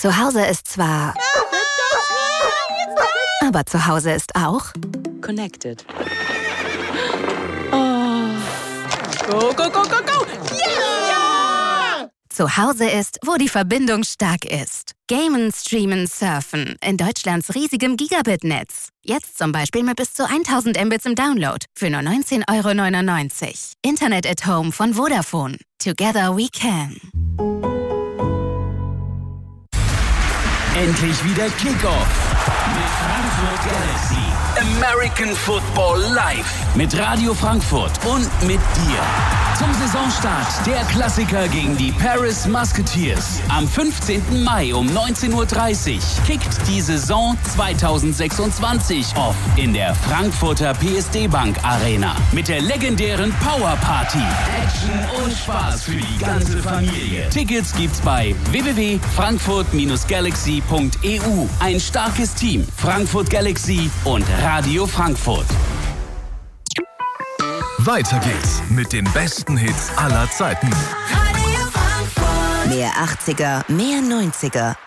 Zu Hause ist zwar... Aber zu Hause ist auch... Connected. Go, go, go, go, go! Yeah! Zu Hause ist, wo die Verbindung stark ist. Gamen, streamen, surfen. In Deutschlands riesigem Gigabit-Netz. Jetzt zum Beispiel mit bis zu 1000 Mbits im Download. Für nur 19,99 €. Internet at Home von Vodafone. Together we can. Endlich wieder Kickoff mit Frankfurt Galaxy. American Football live mit Radio Frankfurt und mit dir. Zum Saisonstart der Klassiker gegen die Paris Musketeers. Am 15. Mai um 19:30 Uhr kickt die Saison 2026 off in der Frankfurter PSD Bank Arena. Mit der legendären Power Party. Action und Spaß für die ganze Familie. Tickets gibt's bei www.frankfurt-galaxy.eu. Ein starkes Team. Frankfurt Galaxy und Radio Frankfurt. Weiter geht's mit den besten Hits aller Zeiten. Mehr 80er, mehr 90er.